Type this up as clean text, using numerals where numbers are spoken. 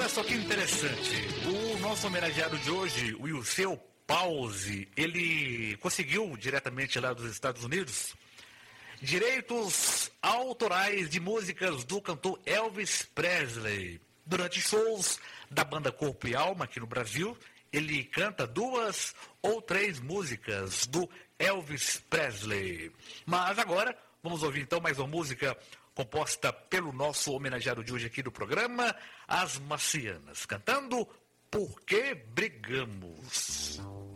Olha só que interessante. O nosso homenageado de hoje, o Ilseu Pause, ele conseguiu diretamente lá dos Estados Unidos direitos autorais de músicas do cantor Elvis Presley. Durante shows da banda Corpo e Alma aqui no Brasil, ele canta 2 ou 3 músicas do Elvis Presley. Mas agora, vamos ouvir então mais uma música composta pelo nosso homenageado de hoje aqui do programa, As Marcianas, cantando Por que Brigamos.